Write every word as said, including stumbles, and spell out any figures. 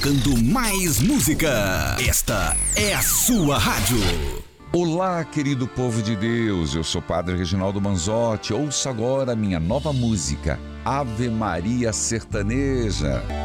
tocando mais música. Esta é a sua rádio. Olá, querido povo de Deus, eu sou o Padre Reginaldo Manzotti. Ouça agora a minha nova música, Ave Maria Sertaneja.